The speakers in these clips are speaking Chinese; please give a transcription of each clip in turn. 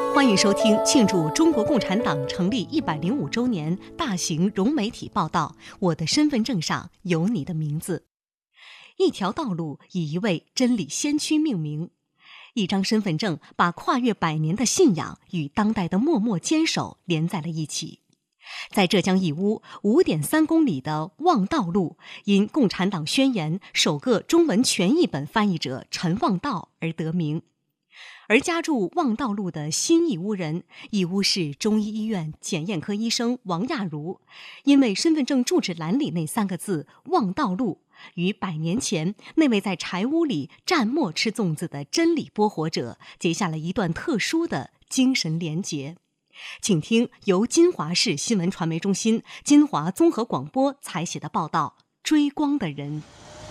欢迎收听庆祝中国共产党成立105周年大型融媒体报道《我的身份证上有你的名字》。一条道路以一位真理先驱命名，一张身份证把跨越100年的信仰与当代的默默坚守连在了一起。在浙江义乌5.3公里的望道路，因《共产党宣言》首个中文全译本翻译者陈望道而得名。而家住望道路的新义乌人，义乌市中医医院检验科医生王亚茹，因为身份证住址栏里那3个字“望道路”，与100年前那位在柴屋里蘸墨吃粽子的真理播火者结下了一段特殊的精神连结。请听由金华市新闻传媒中心、金华综合广播采写的报道《追光的人》。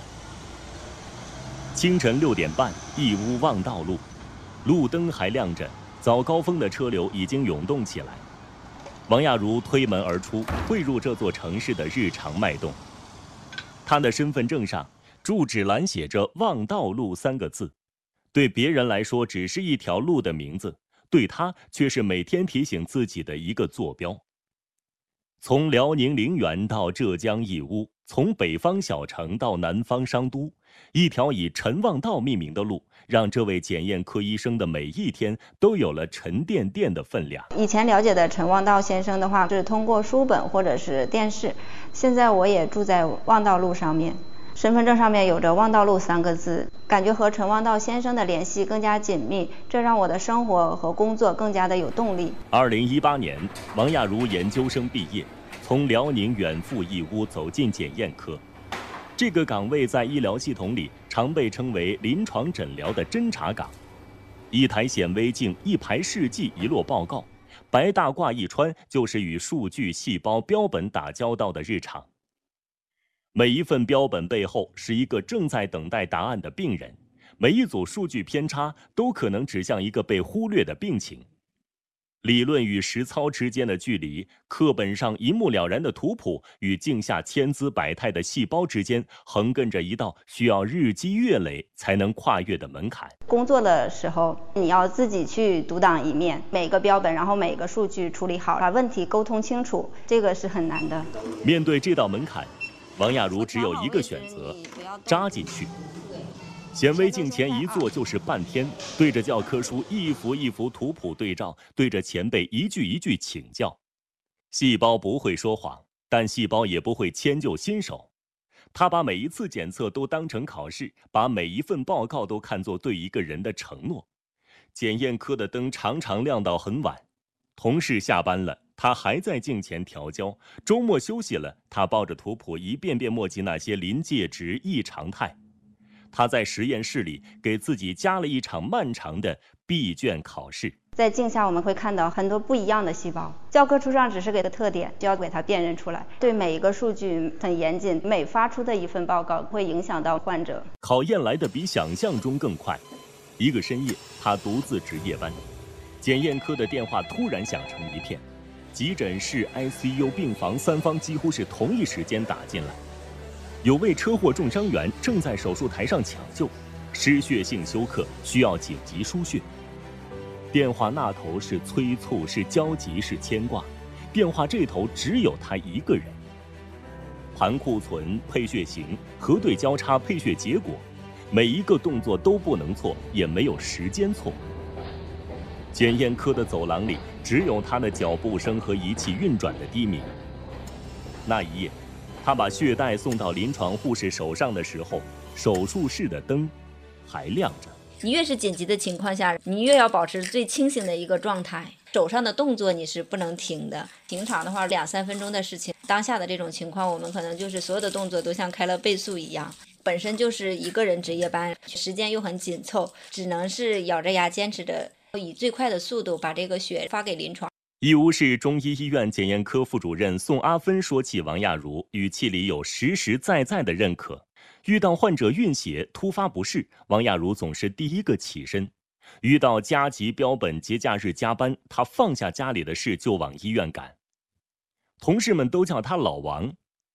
清晨6点半，义乌望道路，路灯还亮着，早高峰的车流已经涌动起来。王亚茹推门而出，汇入这座城市的日常脉动。他的身份证上住址栏写着“望道路”3个字，对别人来说只是一条路的名字，对他却是每天提醒自己的一个坐标。从辽宁陵园到浙江义乌，从北方小城到南方商都，一条以陈望道命名的路，让这位检验科医生的每一天都有了沉甸甸的分量。 以前了解的陈望道先生的话，是通过书本或者是电视，现在我也住在望道路上面，身份证上面有着望道路3个字，感觉和陈望道先生的联系更加紧密，这让我的生活和工作更加的有动力。 2018年，王亚茹研究生毕业，从辽宁远赴义乌走进检验科。这个岗位在医疗系统里常被称为临床诊疗的侦查岗。一台显微镜，一排试剂，一摞报告，白大褂一穿，就是与数据、细胞、标本打交道的日常。每一份标本背后是一个正在等待答案的病人，每一组数据偏差都可能指向一个被忽略的病情。理论与实操之间的距离，课本上一目了然的图谱与镜下千姿百态的细胞之间，横亘着一道需要日积月累才能跨越的门槛。 工作的时候，你要自己去独当一面，每个标本，然后每个数据处理好，把问题沟通清楚，这个是很难的。 面对这道门槛，王亚茹只有一个选择：扎进去。显微镜前一坐就是半天，对着教科书一幅一幅图谱对照，对着前辈一句一句请教。细胞不会说谎，但细胞也不会迁就新手。他把每一次检测都当成考试，把每一份报告都看作对一个人的承诺。检验科的灯常常亮到很晚，同事下班了，他还在镜前调焦，周末休息了，他抱着图谱一遍遍墨迹那些临界值、异常态。他在实验室里给自己加了一场漫长的闭卷考试。 在镜下我们会看到很多不一样的细胞，教科书上只是给的特点，就要给它辨认出来。对每一个数据很严谨，每发出的一份报告会影响到患者。 考验来的比想象中更快。一个深夜，他独自值夜班，检验科的电话突然响成一片，急诊室、ICU、病房3方几乎是同一时间打进来。有位车祸重伤员正在手术台上抢救，失血性休克，需要紧急输血。电话那头是催促，是焦急，是牵挂，电话这头只有他一个人。盘库存、配血型、核对交叉、配血结果，每一个动作都不能错，也没有时间错。检验科的走廊里只有他的脚步声和仪器运转的低鸣。那一夜，他把血袋送到临床护士手上的时候，手术室的灯还亮着。 你越是紧急的情况下，你越要保持最清醒的一个状态，手上的动作你是不能停的。平常的话2-3分钟的事情，当下的这种情况，我们可能就是所有的动作都像开了倍速一样。本身就是一个人值夜班，时间又很紧凑，只能是咬着牙坚持着，以最快的速度把这个血发给临床。 义乌市中医医院检验科副主任宋阿芬说起王亚茹，语气里有实实在在的认可。遇到患者晕血、突发不适，王亚茹总是第一个起身。遇到加急标本、节假日加班，他放下家里的事就往医院赶。同事们都叫他老王。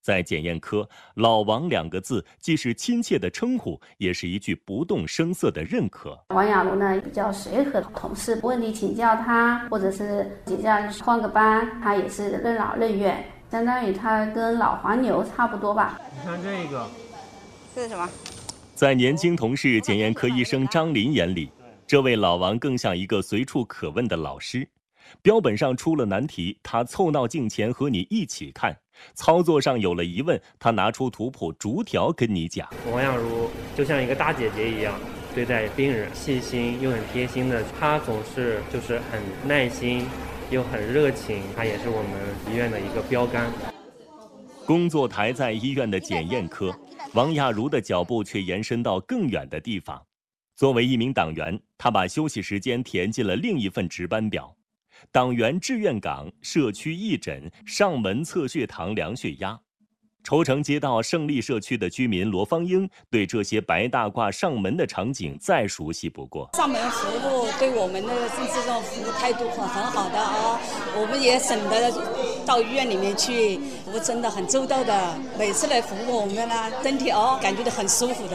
在检验科，老王2个字既是亲切的称呼，也是一句不动声色的认可。 王雅茹呢比较随和，同事问题请教他，或者是请教换个班，他也是任劳任怨，相当于他跟老黄牛差不多吧。 你看这个， 这是什么？ 在年轻同事检验科医生张林眼里，这位老王更像一个随处可问的老师。标本上出了难题，他凑到镜前和你一起看；操作上有了疑问，他拿出图谱逐条跟你讲。 王雅茹就像一个大姐姐一样对待病人，细心又很贴心的，她总是很耐心又很热情，她也是我们医院的一个标杆。 工作台在医院的检验科，王雅茹的脚步却延伸到更远的地方。作为一名党员，她把休息时间填进了另一份值班表。党员志愿岗、社区义诊、上门测血糖、量血压。愁城街道胜利社区的居民罗芳英对这些白大褂上门的场景再熟悉不过。 上门服务对我们的这种服务态度很好的啊，我们也省得到医院里面去，服务真的很周到的，每次来服务我们呢，身体感觉到很舒服的。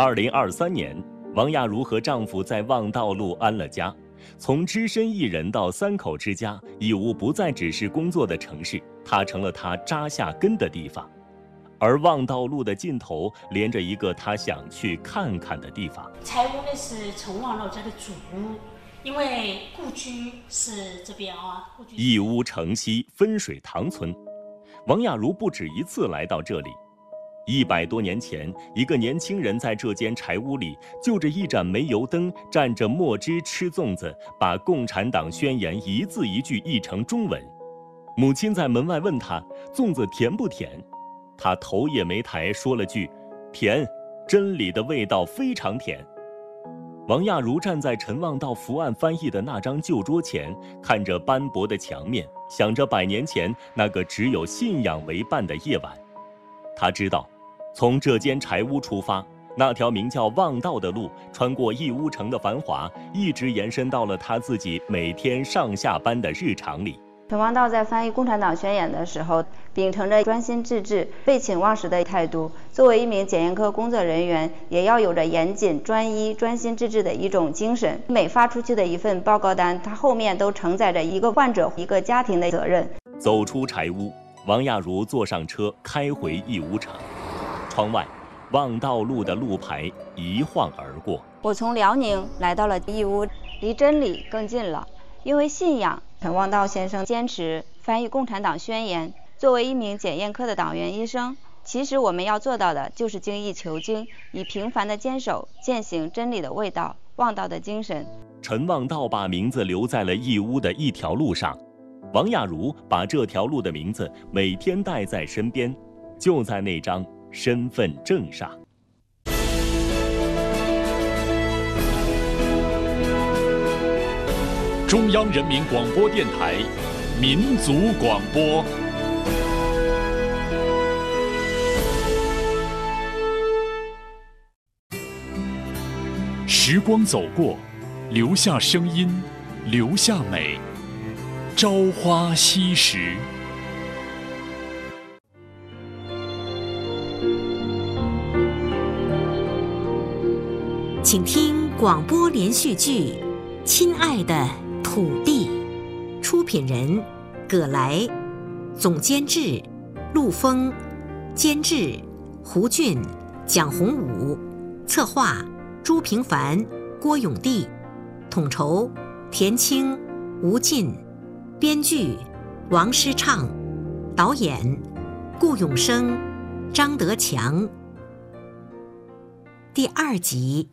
2023年，王亚茹和丈夫在望道路安了家。从只身一人到3口之家，义乌不再只是工作的城市，它成了他扎下根的地方。而望道路的尽头连着一个他想去看看的地方。 柴屋呢是陈望老家的祖屋，因为故居是这边啊。 义乌城西分水塘村，王亚茹不止一次来到这里。100多年前，一个年轻人在这间柴屋里，就着一盏煤油灯，蘸着墨汁吃粽子，把《共产党宣言》一字一句译成中文。母亲在门外问他：“粽子甜不甜？”他头也没抬，说了句：“甜，真理的味道非常甜。”王亚茹站在陈望道伏案翻译的那张旧桌前，看着斑驳的墙面，想着100年前那个只有信仰为伴的夜晚。他知道，从这间柴屋出发，那条名叫望道的路，穿过义乌城的繁华，一直延伸到了他自己每天上下班的日常里。 陈望道在翻译《共产党宣言》的时候，秉承着专心致志、废寝忘食的态度。作为一名检验科工作人员，也要有着严谨、专一、专心致志的一种精神。每发出去的一份报告单，它后面都承载着一个患者、一个家庭的责任。 走出柴屋，王亚茹坐上车，开回义乌城。窗外，望道路的路牌一晃而过。 我从辽宁来到了义乌，离真理更近了。因为信仰，陈望道先生坚持翻译《共产党宣言》。作为一名检验科的党员医生，其实我们要做到的就是精益求精，以平凡的坚守践行真理的味道、望道的精神。 陈望道把名字留在了义乌的一条路上，王亚茹把这条路的名字每天带在身边，就在那张身份证上。 中央人民广播电台民族广播。时光走过，留下声音，留下美。朝花夕拾。 请听广播连续剧《亲爱的土地》，出品人葛来，总监制陆峰，监制胡俊、蒋洪武，策划朱平凡、郭永娣，统筹田青、吴进，编剧王诗畅，导演顾永生、张德强。第2集。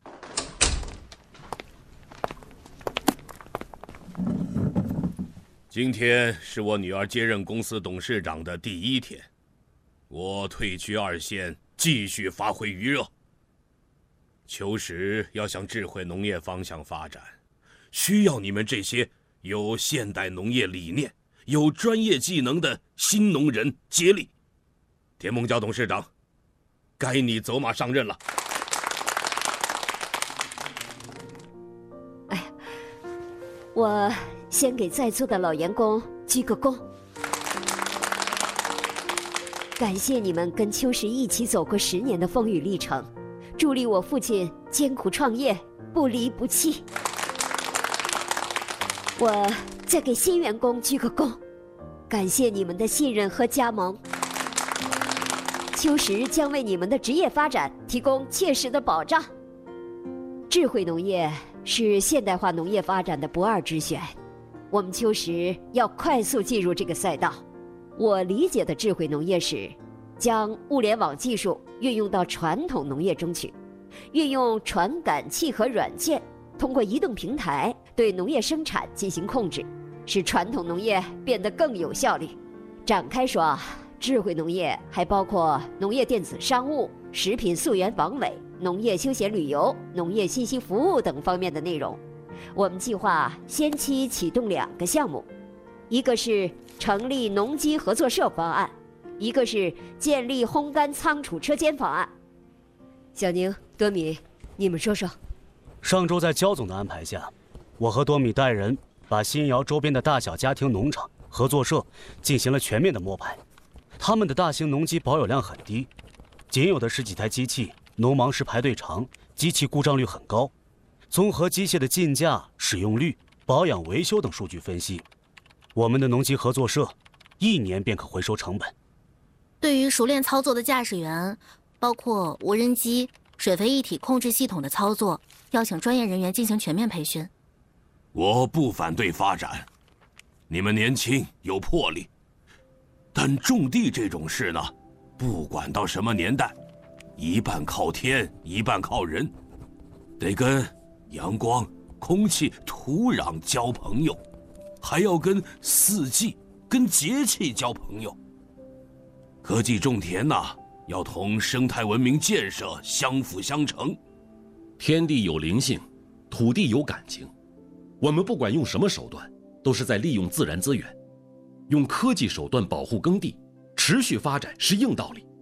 今天是我女儿接任公司董事长的第1天，我退居2线，继续发挥余热。求实要向智慧农业方向发展，需要你们这些有现代农业理念、有专业技能的新农人接力。田梦娇董事长，该你走马上任了。 哎呀，我先给在座的老员工鞠个躬。 感谢你们跟秋实一起走过10年的风雨历程，助力我父亲艰苦创业，不离不弃。我再给新员工鞠个躬，感谢你们的信任和加盟。秋实将为你们的职业发展提供切实的保障。智慧农业是现代化农业发展的不二之选，我们秋实要快速进入这个赛道。我理解的智慧农业是将物联网技术运用到传统农业中去，运用传感器和软件，通过移动平台对农业生产进行控制，使传统农业变得更有效率。展开说，智慧农业还包括农业电子商务、食品溯源防伪、农业休闲旅游、农业信息服务等方面的内容。我们计划先期启动2个项目，一个是成立农机合作社方案，一个是建立烘干仓储车间方案。小宁、多米，你们说说。 上周在焦总的安排下，我和多米带人把新窑周边的大小家庭农场、合作社进行了全面的摸排。他们的大型农机保有量很低，仅有的10几台机器，农忙时排队长，机器故障率很高。综合机械的进价、使用率、保养维修等数据分析，我们的农机合作社1年便可回收成本。 对于熟练操作的驾驶员，包括无人机、水肥一体控制系统的操作，要请专业人员进行全面培训。 我不反对发展，你们年轻有魄力，但种地这种事呢，不管到什么年代，一半靠天，一半靠人，得跟阳光、空气、土壤交朋友，还要跟四季、跟节气交朋友。科技种田呐，要同生态文明建设相辅相成。 天地有灵性，土地有感情，我们不管用什么手段，都是在利用自然资源。用科技手段保护耕地，持续发展是硬道理。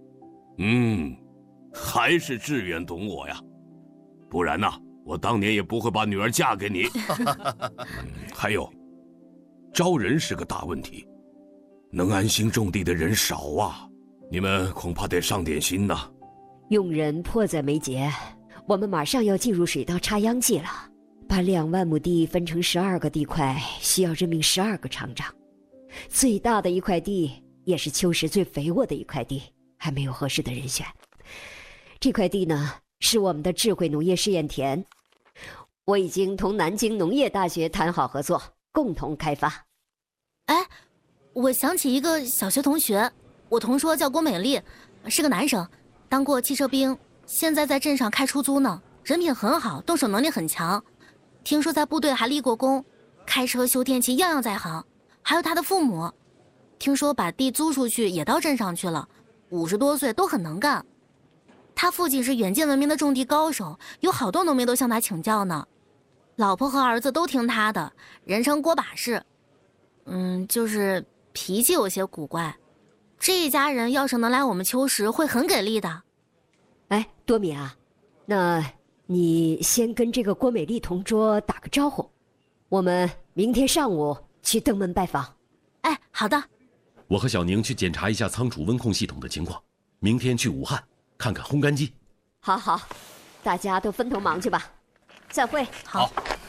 还是志远懂我呀，不然呐，我当年也不会把女儿嫁给你。还有，招人是个大问题，能安心种地的人少啊，你们恐怕得上点心呐。 用人迫在眉睫，我们马上要进入水稻插秧季了。把2万亩地分成12个地块，需要任命12个厂长。最大的一块地，也是秋实最肥沃的一块地，还没有合适的人选。这块地呢，是我们的智慧农业试验田，我已经同南京农业大学谈好合作，共同开发。 哎，我想起一个小学同学，我同桌叫郭美丽，是个男生，当过汽车兵，现在在镇上开出租呢，人品很好，动手能力很强。听说在部队还立过功，开车修电器样样在行。还有他的父母，听说把地租出去也到镇上去了，50多岁都很能干。他父亲是远近闻名的种地高手，有好多农民都向他请教呢。老婆和儿子都听他的，人称郭把式。就是脾气有些古怪。这一家人要是能来我们秋实，会很给力的。 哎，多米啊，那你先跟这个郭美丽同桌打个招呼，我们明天上午去登门拜访。 哎，好的。 我和小宁去检查一下仓储温控系统的情况，明天去武汉看看烘干机。 好好，大家都分头忙去吧。散会。 好。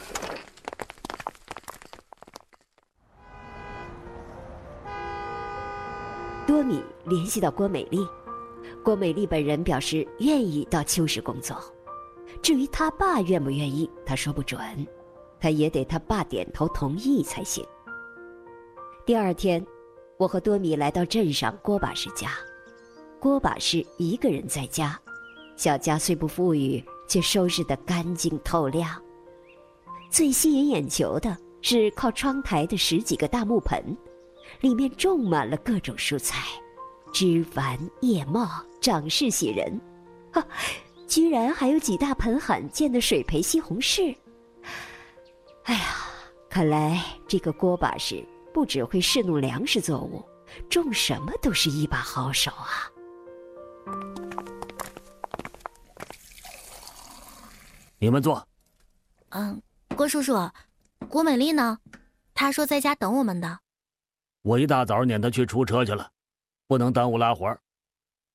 多米联系到郭美丽，郭美丽本人表示愿意到秋实工作。至于他爸愿不愿意，他说不准，他也得他爸点头同意才行。第2天，我和多米来到镇上郭把式家。郭把式一个人在家，小家虽不富裕，却收拾得干净透亮。最吸引眼球的是靠窗台的10几个大木盆，里面种满了各种蔬菜，枝繁叶茂，长势喜人。居然还有几大盆罕见的水培西红柿。哎呀，看来这个郭把式不只会侍弄粮食作物，种什么都是一把好手啊。 你们坐。 郭叔叔，郭美丽呢？她说在家等我们的。 我一大早撵她去出车去了，不能耽误拉活儿，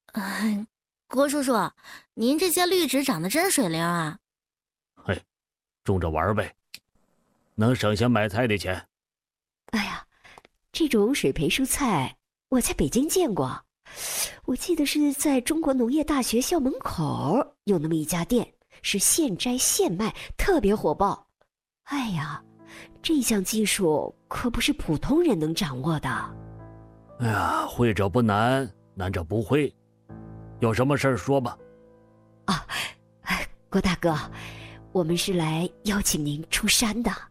郭叔叔，您这些绿植长得真水灵啊！ 嘿，种着玩呗，能省下买菜的钱。 哎呀，这种水培蔬菜我在北京见过，我记得是在中国农业大学校门口有那么一家店，是现摘现卖，特别火爆。哎呀，这项技术可不是普通人能掌握的。 哎呀，会者不难，难者不会。有什么事儿说吧。 啊，郭大哥，我们是来邀请您出山的。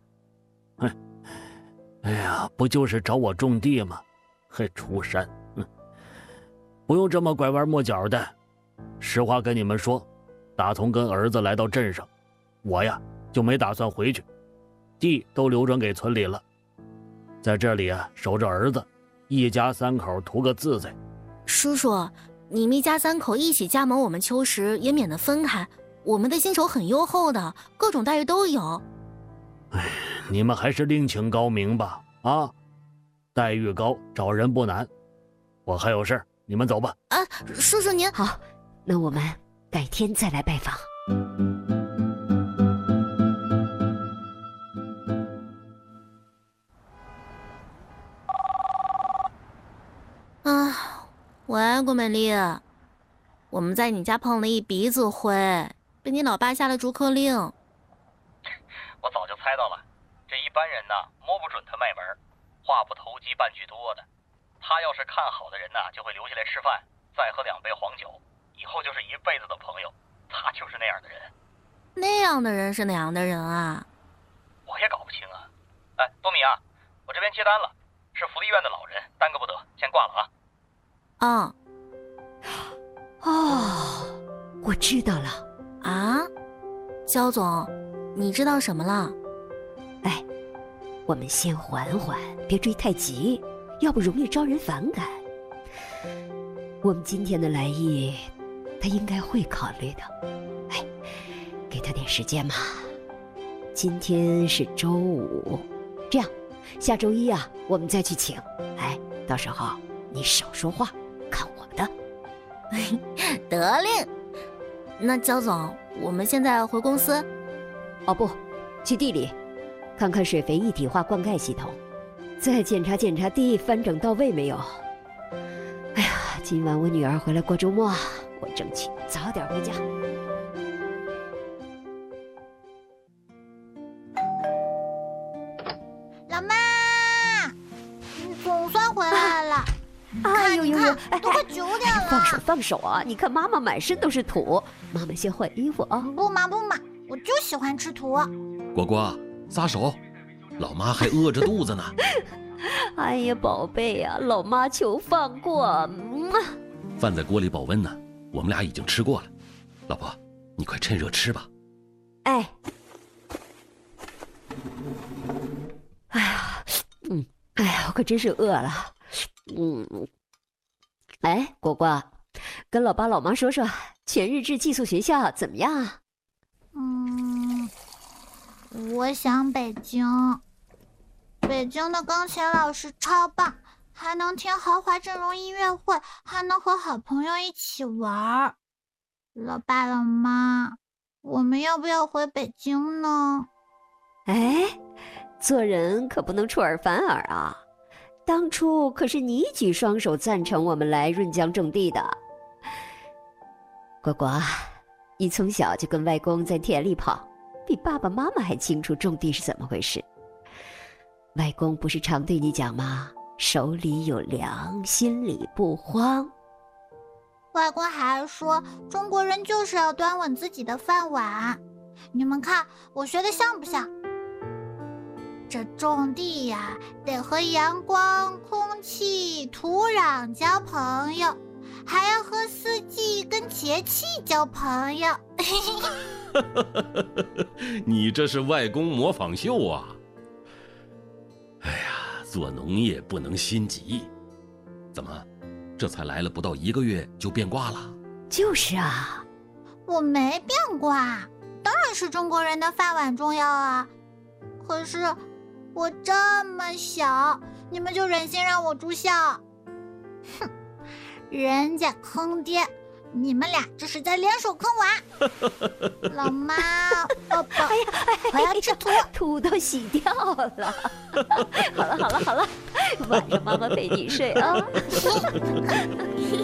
哎呀，不就是找我种地吗？还出山？不用这么拐弯抹角的。实话跟你们说，打从跟儿子来到镇上，我呀就没打算回去，地都流转给村里了，在这里啊守着儿子，一家三口图个自在。 叔叔，你们一家三口一起加盟我们秋实，也免得分开。我们的薪酬很优厚的，各种待遇都有。 你们还是另请高明吧。啊，待遇高，找人不难。我还有事，你们走吧。 啊，叔叔您好，那我们改天再来拜访。 喂，郭美丽，我们在你家碰了一鼻子灰，被你老爸下了逐客令。 我早就猜到了，这一般人呢摸不准他卖门，话不投机半句多的。他要是看好的人呢，就会留下来吃饭，再喝2杯黄酒，以后就是一辈子的朋友。他就是那样的人。 那样的人是哪样的人啊？ 我也搞不清啊。哎，多米啊，我这边接单了，是福利院的老人，耽搁不得，先挂了啊。 我知道了。 啊，焦总，你知道什么了？ 哎，我们先缓缓，别追太急，要不容易招人反感。我们今天的来意，他应该会考虑的。哎，给他点时间嘛。今天是周五，这样，下周一啊，我们再去请。哎，到时候你少说话，看我的。 得令。那焦总，我们现在回公司？ 哦不，去地里看看水肥一体化灌溉系统，再检查检查地翻整到位没有。哎呀，今晚我女儿回来过周末，我争取早点回家。 老妈，你总算回来了。 哎呦呦呦！ 都快9点了。 放手放手啊！你看妈妈满身都是土，妈妈先换衣服啊。 不嘛不嘛，我就喜欢吃土。 果果，撒手，老妈还饿着肚子呢。 哎呀，宝贝呀，老妈求放过。 饭在锅里保温呢，我们俩已经吃过了。老婆，你快趁热吃吧。 哎，哎呀，哎呀，我可真是饿了。哎，果果，跟老爸老妈说说，全日制寄宿学校怎么样啊？ 我想北京。北京的钢琴老师超棒，还能听豪华阵容音乐会，还能和好朋友一起玩。老爸老妈，我们要不要回北京呢？ 哎，做人可不能出尔反尔啊！当初可是你举双手赞成我们来润江种地的。果果，你从小就跟外公在田里跑，比爸爸妈妈还清楚种地是怎么回事。外公不是常对你讲吗？手里有粮，心里不慌。 外公还说，中国人就是要端稳自己的饭碗。你们看我学的像不像？这种地呀，得和阳光、空气、土壤交朋友，还要和四季跟节气交朋友。 你这是外公模仿秀啊！哎呀，做农业不能心急。怎么，这才来了不到1个月就变卦了？ 就是啊， 我没变卦，当然是中国人的饭碗重要啊。可是我这么小，你们就忍心让我住校？哼，人家坑爹你们俩这是在联手坑娃。老妈，抱抱。 哎呀， 我要吃土， 土都洗掉了。好了，晚上妈妈陪你睡啊。